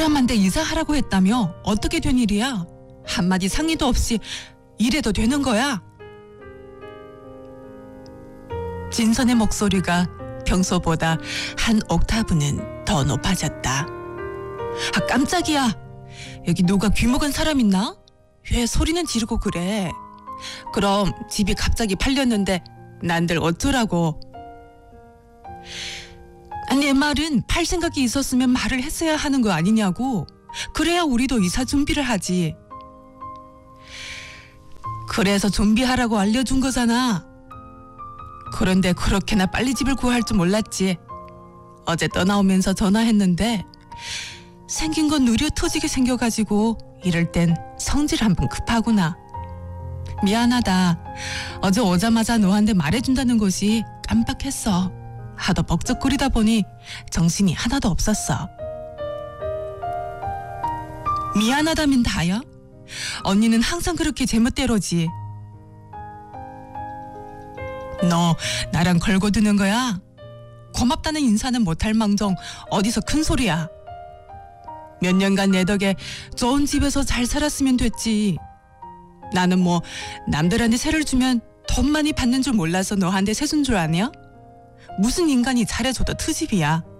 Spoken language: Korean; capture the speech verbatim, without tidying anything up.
사람한테 이사하라고 했다며 어떻게 된 일이야? 한마디 상의도 없이 이래도 되는 거야? 진선의 목소리가 평소보다 한 옥타브는 더 높아졌다. 아, 깜짝이야. 여기 누가 귀 먹은 사람 있나? 왜 소리는 지르고 그래? 그럼 집이 갑자기 팔렸는데 난들 어쩌라고? 아니, 내 말은 팔 생각이 있었으면 말을 했어야 하는 거 아니냐고. 그래야 우리도 이사 준비를 하지. 그래서 준비하라고 알려준 거잖아. 그런데 그렇게나 빨리 집을 구할 줄 몰랐지. 어제 떠나오면서 전화했는데 생긴 건 느려 터지게 생겨가지고 이럴 땐 성질 한번 급하구나. 미안하다. 어제 오자마자 너한테 말해준다는 것이 깜빡했어. 하도 벅적거리다 보니 정신이 하나도 없었어. 미안하다면 다야? 언니는 항상 그렇게 제멋대로지. 너 나랑 걸고 드는 거야? 고맙다는 인사는 못할 망정 어디서 큰 소리야. 몇 년간 내 덕에 좋은 집에서 잘 살았으면 됐지. 나는 뭐 남들한테 세를 주면 돈 많이 받는 줄 몰라서 너한테 세준 줄 아냐? 무슨 인간이 잘해줘도 트집이야.